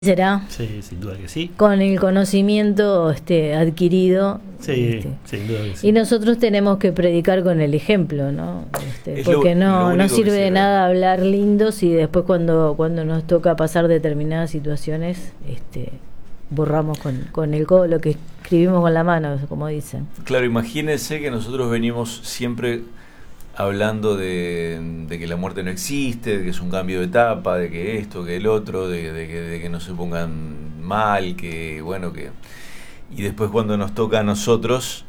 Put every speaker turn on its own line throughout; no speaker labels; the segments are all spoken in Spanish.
¿Será?
Sí, sin duda que sí.
Con el conocimiento adquirido.
Sí, sin duda que sí.
Y nosotros tenemos que predicar con el ejemplo, ¿no? Porque no sirve de nada hablar lindo si después cuando nos toca pasar determinadas situaciones, borramos con el codo lo que escribimos con la mano, como dicen.
Claro, imagínense que nosotros venimos siempre hablando de que la muerte no existe, de que es un cambio de etapa, de que esto, que el otro, de que no se pongan mal, que bueno, que... Y después cuando nos toca a nosotros,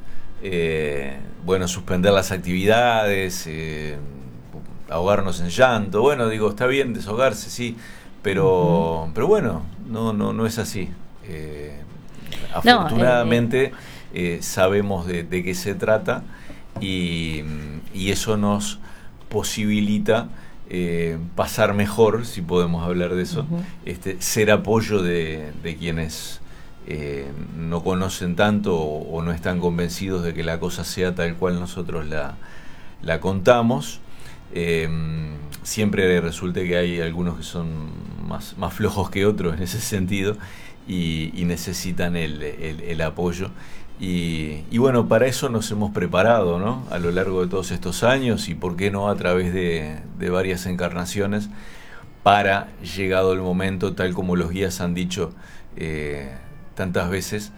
suspender las actividades, ahogarnos en llanto, digo, está bien desahogarse, sí, pero bueno, no es así. Afortunadamente sabemos de qué se trata y eso nos posibilita pasar mejor, si podemos hablar de eso, ser apoyo de quienes no conocen tanto o no están convencidos de que la cosa sea tal cual nosotros la contamos. Siempre resulta que hay algunos que son más flojos que otros en ese sentido y necesitan el apoyo. Y bueno, para eso nos hemos preparado, ¿no? A lo largo de todos estos años y por qué no a través de varias encarnaciones, para, llegado el momento, tal como los guías han dicho tantas veces,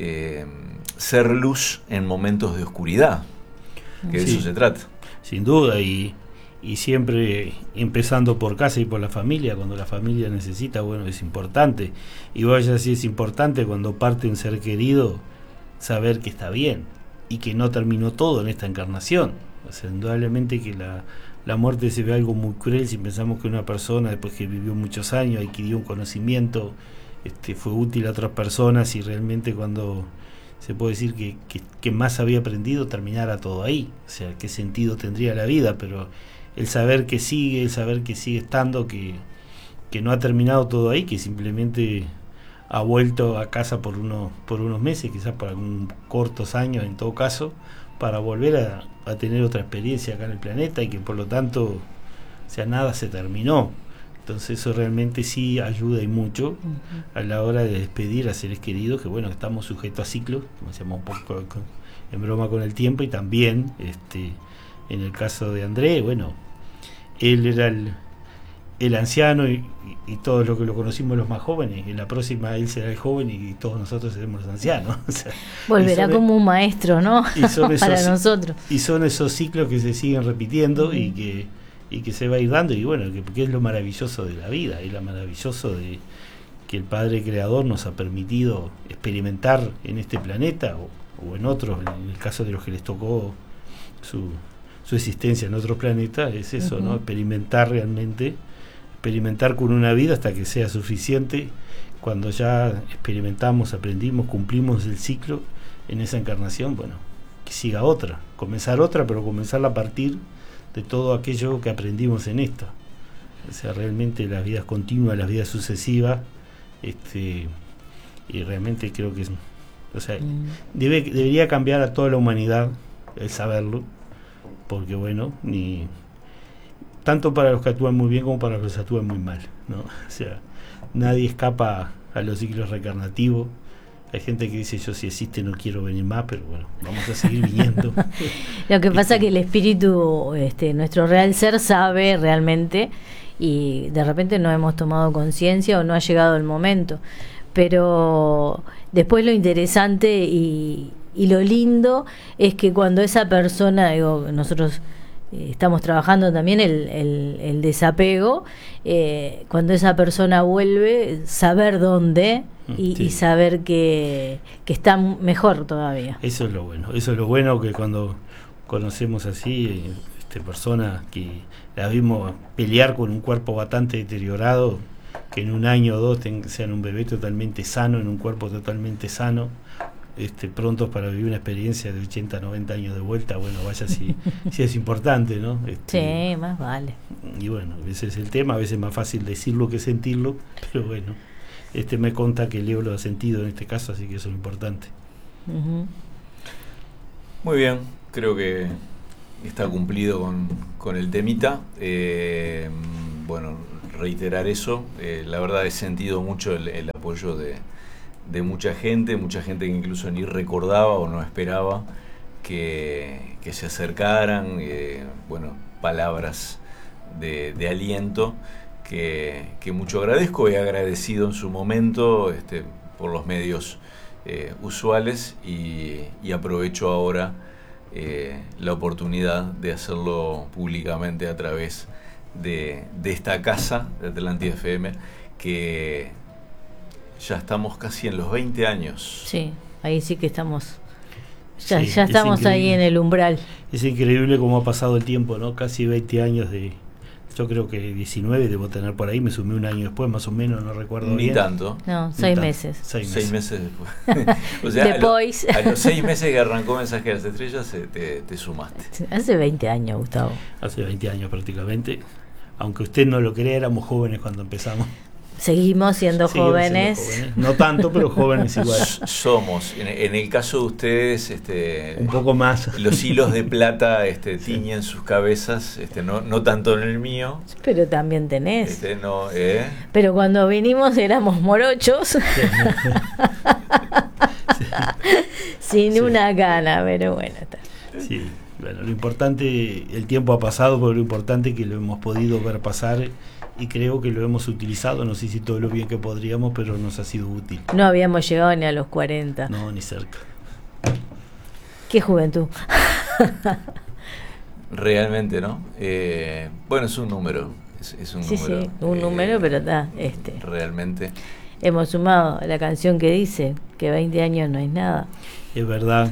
ser luz en momentos de oscuridad, que de eso se trata.
Sin duda, y siempre empezando por casa y por la familia. Cuando la familia necesita, es importante. Y vaya, si es importante cuando parte un ser querido, saber que está bien y que no terminó todo en esta encarnación. O sea, indudablemente que la muerte se ve algo muy cruel si pensamos que una persona, después que vivió muchos años, adquirió un conocimiento, fue útil a otras personas, y realmente cuando se puede decir que más había aprendido, terminara todo ahí. O sea, qué sentido tendría la vida. Pero el saber que sigue estando, que no ha terminado todo ahí, que simplemente ha vuelto a casa por unos meses, quizás por algunos cortos años en todo caso, para volver a tener otra experiencia acá en el planeta, y que por lo tanto, nada se terminó. Entonces eso realmente sí ayuda y mucho a la hora de despedir a seres queridos, que estamos sujetos a ciclos, como decíamos un poco en broma con el tiempo. Y también en el caso de André, él era el anciano y todos los que lo conocimos los más jóvenes. En la próxima él será el joven y todos nosotros seremos los ancianos. O sea,
volverá como un maestro, ¿no? Para nosotros.
Y son esos ciclos que se siguen repitiendo y que se va a ir dando. Y que es lo maravilloso de la vida, es lo maravilloso de que el Padre Creador nos ha permitido experimentar en este planeta o en otros, en el caso de los que les tocó su existencia en otros planetas. Es eso, ¿no? Experimentar realmente, experimentar con una vida hasta que sea suficiente. Cuando ya experimentamos, aprendimos, cumplimos el ciclo en esa encarnación, que siga otra, comenzar otra, pero comenzarla a partir de todo aquello que aprendimos en esta. O sea, realmente las vidas continuas, las vidas sucesivas, y realmente creo que debería cambiar a toda la humanidad el saberlo, porque ni tanto para los que actúan muy bien como para los que actúan muy mal, ¿no? O sea, nadie escapa a los ciclos reencarnativos. Hay gente que dice: yo, si existe, no quiero venir más, pero vamos a seguir viniendo.
Lo que pasa es que el espíritu, nuestro real ser, sabe realmente, y de repente no hemos tomado conciencia o no ha llegado el momento. Pero después lo interesante y lo lindo es que cuando esa persona, nosotros estamos trabajando también el desapego, cuando esa persona vuelve, saber dónde y saber que está mejor todavía.
Eso es lo bueno, que cuando conocemos así personas que la vimos pelear con un cuerpo bastante deteriorado, que en un año o dos sean un bebé totalmente sano, en un cuerpo totalmente sano, prontos para vivir una experiencia de 80, 90 años de vuelta. Vaya si es importante, ¿no?
Sí, más vale.
Y ese es el tema. A veces es más fácil decirlo que sentirlo, pero me consta que Leo lo ha sentido en este caso, así que eso es lo importante.
Muy bien, creo que está cumplido con el temita. reiterar eso. La verdad he sentido mucho el apoyo de mucha gente que incluso ni recordaba o no esperaba que se acercaran, bueno, palabras de aliento que mucho agradezco. He agradecido en su momento por los medios usuales y aprovecho ahora la oportunidad de hacerlo públicamente a través de esta casa de Atlántida FM, que ya estamos casi en los 20 años.
Sí, ahí sí que estamos, ya
Sí,
estamos ahí en el umbral.
Es increíble cómo ha pasado el tiempo, ¿no? Casi 20 años yo creo que 19 debo tener por ahí, me sumé un año después, más o menos, no recuerdo
Ni
bien.
tanto.
No,
Ni
6
tanto.
meses.
6 meses después. O sea,
Después.
a los 6 meses que arrancó Mensaje de las Estrellas te sumaste.
Hace 20 años, Gustavo.
Hace 20 años prácticamente. Aunque usted no lo crea, éramos jóvenes cuando empezamos.
Seguimos siendo
Seguimos
jóvenes.
siendo jóvenes. No tanto, pero jóvenes igual.
Somos, en el caso de ustedes,
Un poco más.
los hilos de plata tiñen sus cabezas, no tanto en el mío.
Pero también tenés.
No,
Pero cuando vinimos éramos morochos. Sin
Sí.
una gana, pero bueno. Está.
Sí, bueno, lo importante, el tiempo ha pasado, pero lo importante es que lo hemos podido ver pasar y creo que lo hemos utilizado, no sé si todo lo bien que podríamos, pero nos ha sido útil.
No habíamos llegado ni a los 40.
No, ni cerca.
Qué juventud.
realmente, ¿no? Bueno, es un número. Es un
Sí,
número.
sí, un número, pero está.
Realmente.
Hemos sumado la canción que dice que 20 años no es nada.
Es verdad.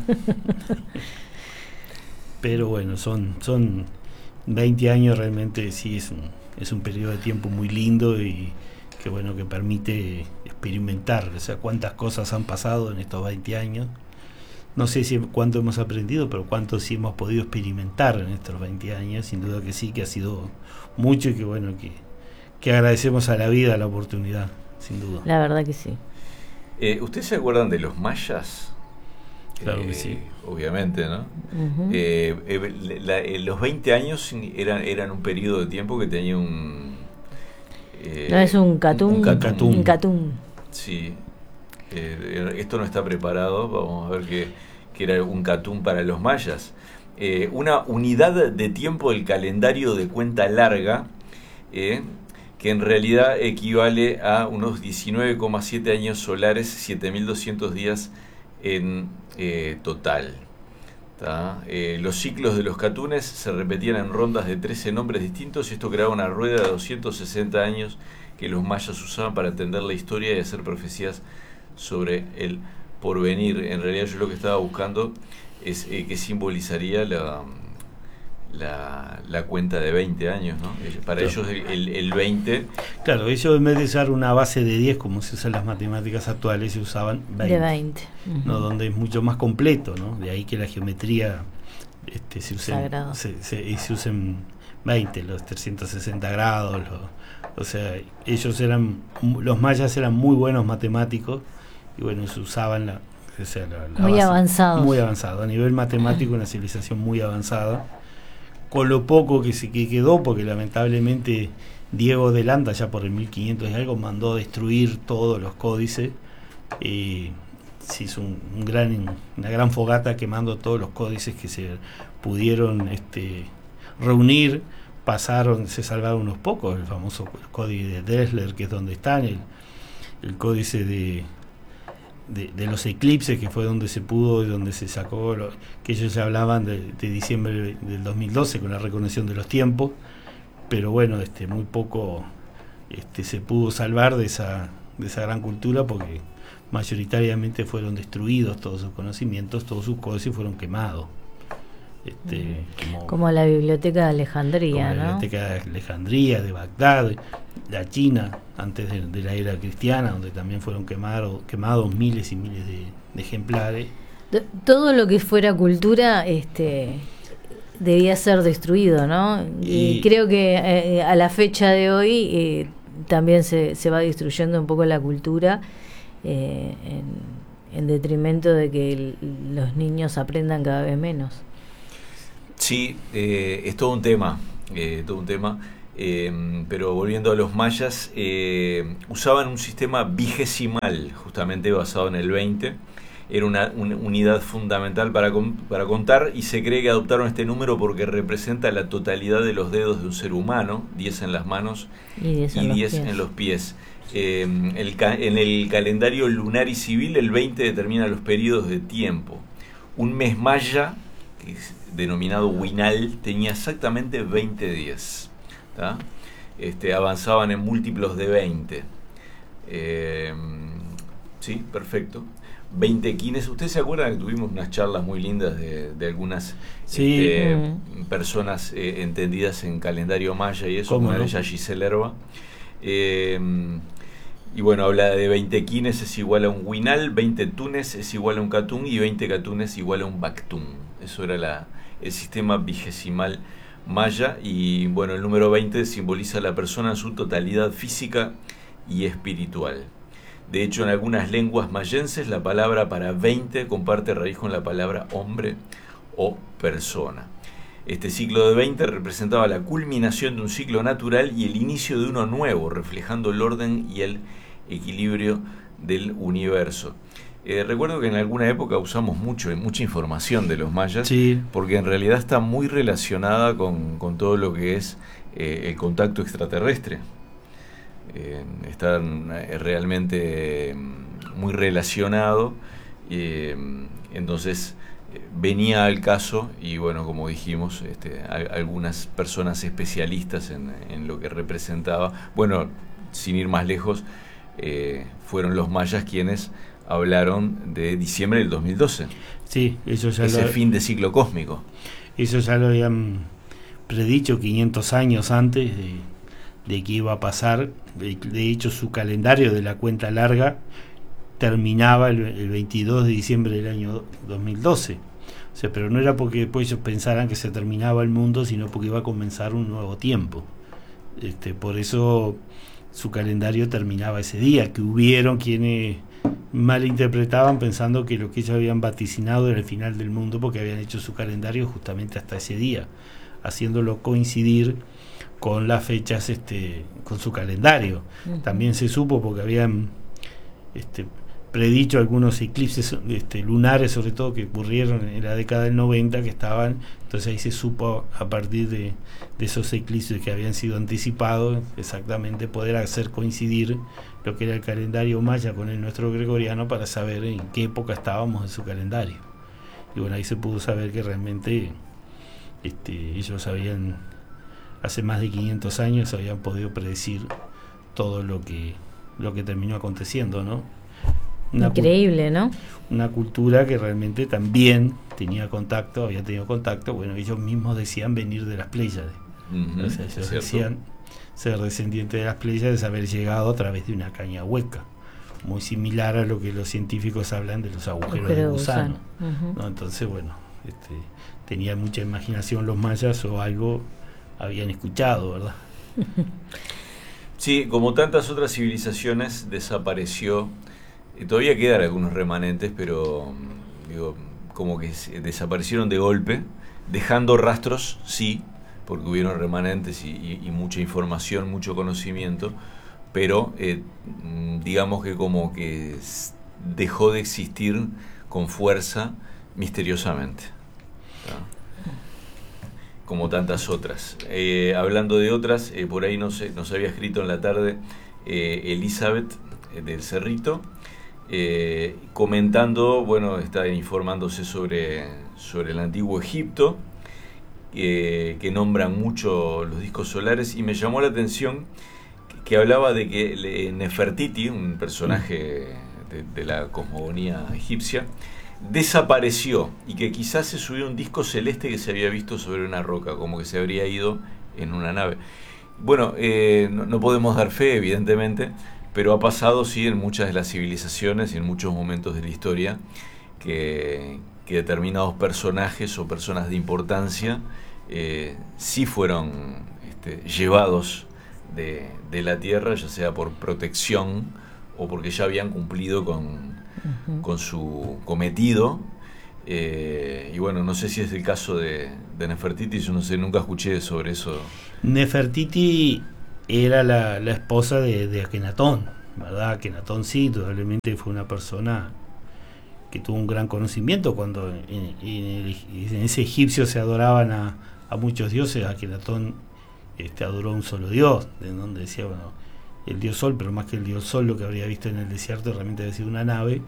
Pero bueno, son 20 años, realmente sí es un periodo de tiempo muy lindo y que bueno, que permite experimentar, o sea, cuántas cosas han pasado en estos 20 años. No sé si cuánto hemos aprendido, pero cuánto sí hemos podido experimentar en estos 20 años. Sin duda que sí, que ha sido mucho y que bueno, que agradecemos a la vida la oportunidad, sin duda.
La verdad que sí.
¿Ustedes se acuerdan de los mayas?
Claro que sí.
Obviamente, ¿no?
Ujú.
Los 20 años eran un periodo de tiempo que tenía un...
No es un catún.
Un catún.
Un catún.
Sí. Esto no está preparado, vamos a ver que era un catún para los mayas. Una unidad de tiempo del calendario de cuenta larga, que en realidad equivale a unos 19,7 años solares, 7.200 días en total. Los ciclos de los catunes se repetían en rondas de 13 nombres distintos y esto creaba una rueda de 260 años que los mayas usaban para entender la historia y hacer profecías sobre el porvenir. En realidad yo lo que estaba buscando es qué simbolizaría la cuenta de 20 años, ¿no? Para ellos el 20...
Claro, ellos en vez de usar una base de 10 como se usan las matemáticas actuales, se usaban 20.
De 20.
¿No? Donde es mucho más completo, ¿no? De ahí que la geometría
Sagrado.
se usen 20, los 360 grados, o sea, los mayas eran muy buenos matemáticos y bueno, se usaban la
Muy
base,
avanzados.
muy avanzado, a nivel matemático una civilización muy avanzada, con lo poco que quedó, porque lamentablemente Diego de Landa ya por el 1500 y algo mandó destruir todos los códices y se hizo una gran fogata quemando todos los códices que se pudieron reunir. Se salvaron unos pocos, el famoso códice de Dressler, que es donde están, el códice de los eclipses, que fue donde se pudo y donde se sacó, que ellos ya hablaban de diciembre del 2012 con la reconexión de los tiempos, pero bueno, muy poco se pudo salvar de esa gran cultura, porque mayoritariamente fueron destruidos todos sus conocimientos, todos sus códices fueron quemados.
Como la biblioteca de Alejandría,
como la
¿no?
biblioteca de Alejandría, de Bagdad, la China, antes de la era cristiana, donde también fueron quemados miles y miles de ejemplares.
Todo lo que fuera cultura debía ser destruido, ¿no? Y creo que a la fecha de hoy también se va destruyendo un poco la cultura en detrimento de que los niños aprendan cada vez menos.
Sí, es todo un tema, todo un tema. Pero volviendo a los mayas, usaban un sistema vigesimal, justamente basado en el 20. Era una unidad fundamental para contar, y se cree que adoptaron este número porque representa la totalidad de los dedos de un ser humano, 10 en las manos y 10 en los pies. En el calendario lunar y civil, el 20 determina los periodos de tiempo. Un mes maya, que es denominado Huinal, tenía exactamente 20 días. Avanzaban en múltiplos de 20. Sí, perfecto. 20 quines. ¿Ustedes se acuerdan que tuvimos unas charlas muy lindas de algunas personas entendidas en calendario maya y eso? Una de ellas, Giselle Herba. Y bueno, habla de 20 quines es igual a un huinal, 20 tunes es igual a un catún y 20 catunes igual a un bactún. Eso era el sistema vigesimal maya. Y bueno, el número 20 simboliza a la persona en su totalidad física y espiritual. De hecho, en algunas lenguas mayenses la palabra para 20 comparte raíz con la palabra hombre o persona. Este ciclo de 20 representaba la culminación de un ciclo natural y el inicio de uno nuevo, reflejando el orden y el equilibrio del universo. Recuerdo que en alguna época usamos mucha información de los mayas, sí, porque en realidad está muy relacionada con todo lo que es el contacto extraterrestre. Están realmente muy relacionado, entonces venía al caso, y bueno, como dijimos, algunas personas especialistas en lo que representaba, bueno, sin ir más lejos, fueron los mayas quienes hablaron de diciembre del 2012.
Sí, eso ya
el fin de ciclo cósmico.
Eso ya lo habían predicho 500 años antes de que iba a pasar. De hecho, su calendario de la cuenta larga terminaba el 22 de diciembre del año 2012. O sea, pero no era porque después ellos pensaran que se terminaba el mundo, sino porque iba a comenzar un nuevo tiempo. Por eso su calendario terminaba ese día, que hubieron quienes malinterpretaban pensando que lo que ellos habían vaticinado era el final del mundo, porque habían hecho su calendario justamente hasta ese día, haciéndolo coincidir con las fechas, con su calendario. Uh-huh. También se supo porque habían predicho algunos eclipses lunares, sobre todo, que ocurrieron en la década del 90, que estaban, entonces ahí se supo, a partir de esos eclipses que habían sido anticipados, exactamente poder hacer coincidir lo que era el calendario maya con el nuestro gregoriano, para saber en qué época estábamos en su calendario. Y bueno, ahí se pudo saber que realmente ellos habían, hace más de 500 años, habían podido predecir todo lo que terminó aconteciendo, ¿no?
Increíble, ¿no?
Una cultura que realmente también había tenido contacto, bueno, ellos mismos decían venir de las Pléyades. Uh-huh, o sea, ellos decían ser descendientes de las Pléyades, haber llegado a través de una caña hueca, muy similar a lo que los científicos hablan de los agujeros de gusano. Uh-huh. ¿No? Entonces, bueno, tenían mucha imaginación los mayas, o algo habían escuchado, ¿verdad?
Sí, como tantas otras civilizaciones, desapareció. Todavía quedan algunos remanentes, pero como que desaparecieron de golpe, dejando rastros, sí, porque hubieron remanentes y mucha información, mucho conocimiento, pero digamos que como que dejó de existir con fuerza misteriosamente, ¿no? Como tantas otras. Hablando de otras, por ahí nos había escrito en la tarde Elizabeth del Cerrito, comentando, bueno, está informándose sobre el antiguo Egipto, que nombran mucho los discos solares, y me llamó la atención que hablaba de que Nefertiti, un personaje de la cosmogonía egipcia, desapareció, y que quizás se subió un disco celeste que se había visto sobre una roca, como que se habría ido en una nave. Bueno, no podemos dar fe, evidentemente, pero ha pasado, sí, en muchas de las civilizaciones y en muchos momentos de la historia, que determinados personajes o personas de importancia sí fueron llevados de la tierra, ya sea por protección o porque ya habían cumplido con su cometido, Y bueno, no sé si es el caso de Nefertiti, yo no sé, nunca escuché sobre eso.
Nefertiti era la esposa de Akenatón, ¿verdad? Akenatón sí, indudablemente fue una persona que tuvo un gran conocimiento cuando en ese egipcio se adoraban a muchos dioses. Akenatón adoró un solo dios, de donde decía, bueno, el dios sol, pero más que el dios sol, lo que habría visto en el desierto realmente había sido una nave.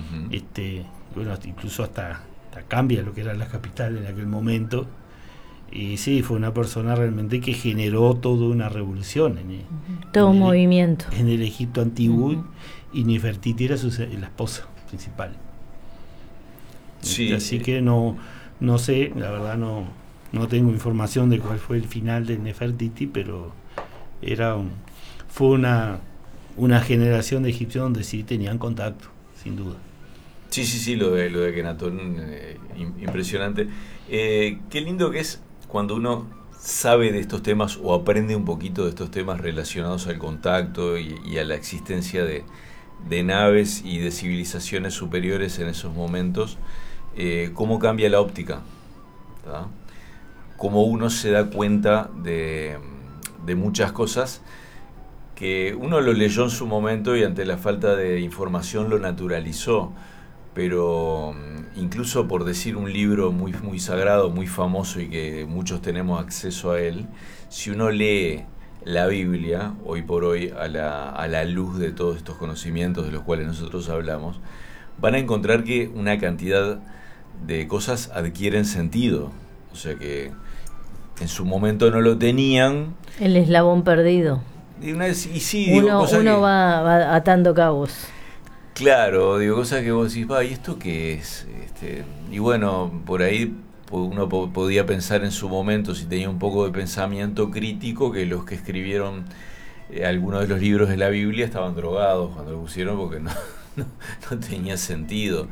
Bueno, incluso hasta cambia lo que era la capital en aquel momento. Y sí, fue una persona realmente que generó toda una revolución
todo un movimiento
en el Egipto antiguo. Y Nefertiti era la esposa principal.
Sí,
así que no sé, la verdad no tengo información de cuál fue el final de Nefertiti, pero fue una generación de egipcios donde sí tenían contacto, sin duda.
Sí, lo de Akenatón, impresionante. Qué lindo que es cuando uno sabe de estos temas o aprende un poquito de estos temas relacionados al contacto y a la existencia de naves y de civilizaciones superiores en esos momentos, cómo cambia la óptica, ¿tá? Cómo uno se da cuenta de muchas cosas que uno lo leyó en su momento y ante la falta de información lo naturalizó, pero incluso por decir un libro muy, muy sagrado, muy famoso y que muchos tenemos acceso a él, si uno lee la Biblia, hoy por hoy, a la luz de todos estos conocimientos de los cuales nosotros hablamos, van a encontrar que una cantidad de cosas adquieren sentido. O sea que en su momento no lo tenían.
El eslabón perdido.
Uno
va atando cabos.
Claro, cosas que vos decís, ¿y esto qué es? Y bueno, por ahí uno podía pensar en su momento, si tenía un poco de pensamiento crítico, que los que escribieron algunos de los libros de la Biblia estaban drogados cuando lo pusieron, porque no tenía sentido.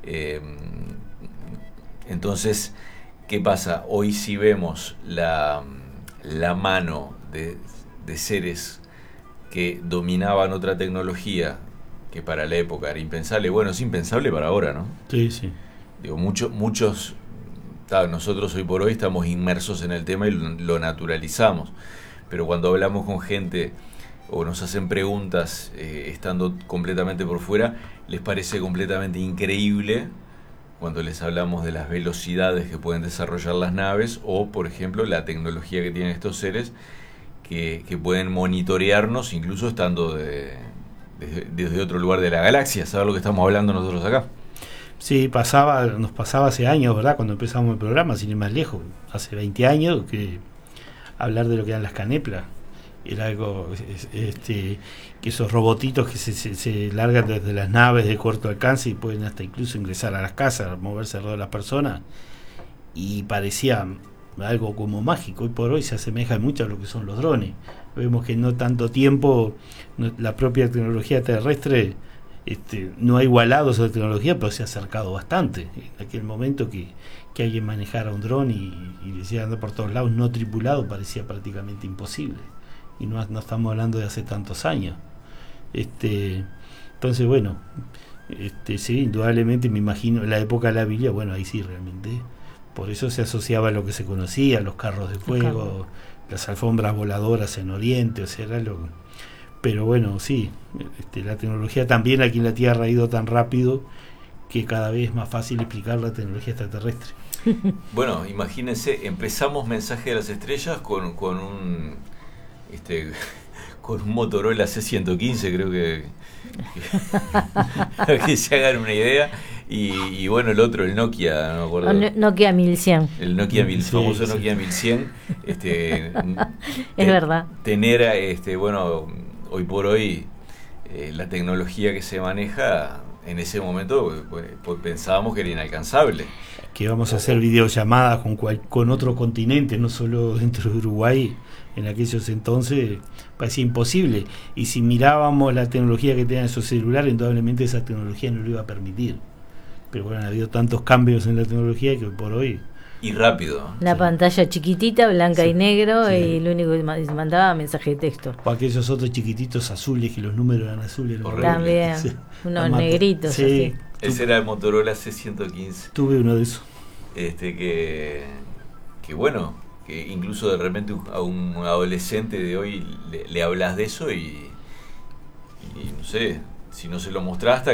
Entonces, ¿qué pasa? Hoy sí vemos la mano de seres que dominaban otra tecnología que para la época era impensable. Bueno, es impensable para ahora, ¿no?
Sí.
Muchos, nosotros hoy por hoy estamos inmersos en el tema y lo naturalizamos, pero cuando hablamos con gente o nos hacen preguntas estando completamente por fuera, les parece completamente increíble cuando les hablamos de las velocidades que pueden desarrollar las naves o, por ejemplo, la tecnología que tienen estos seres que pueden monitorearnos incluso estando desde otro lugar de la galaxia, saber lo que estamos hablando nosotros acá.
Sí, nos pasaba hace años, ¿verdad? Cuando empezamos el programa, sin ir más lejos, hace 20 años, que hablar de lo que eran las caneplas era algo, que esos robotitos que se largan desde las naves de corto alcance y pueden hasta incluso ingresar a las casas, moverse alrededor de las personas, y parecía algo como mágico. Hoy por hoy se asemeja mucho a lo que son los drones. Vemos que en no tanto tiempo la propia tecnología terrestre no ha igualado esa tecnología, pero se ha acercado bastante. En aquel momento que alguien manejara un dron y decía andar por todos lados no tripulado parecía prácticamente imposible, y no estamos hablando de hace tantos años. Entonces, bueno, sí, indudablemente me imagino en la época de la Biblia, bueno, ahí sí realmente, por eso se asociaba a lo que se conocía, los carros de fuego, las alfombras voladoras en Oriente, o sea, era lo. Pero bueno, sí, la tecnología también aquí en la Tierra ha ido tan rápido que cada vez es más fácil explicar la tecnología extraterrestre.
Bueno, imagínense, empezamos Mensaje de las Estrellas con un con un Motorola C115, creo que se hagan una idea. Y bueno, el otro, el Nokia, no me acuerdo.
Nokia 1100.
El Nokia 1100, famoso Nokia 1100.
Es verdad.
Tener, bueno, hoy por hoy, la tecnología que se maneja, en ese momento pues pensábamos que era inalcanzable.
Que vamos a hacer videollamadas con otro continente, no solo dentro de Uruguay. En aquellos entonces parecía imposible. Y si mirábamos la tecnología que tenían esos celulares, indudablemente esa tecnología no lo iba a permitir. Pero bueno, ha habido tantos cambios en la tecnología que por hoy.
Y rápido.
La pantalla chiquitita, blanca y negro,
sí.
Y lo único que mandaba mensaje de texto.
O aquellos otros chiquititos azules, que los números eran azules.
También, unos negritos.
Sí,
así.
Ese era el Motorola C115.
Tuve uno de esos.
Que bueno, que incluso de repente a un adolescente de hoy le hablas de eso y no sé, si no se lo mostraste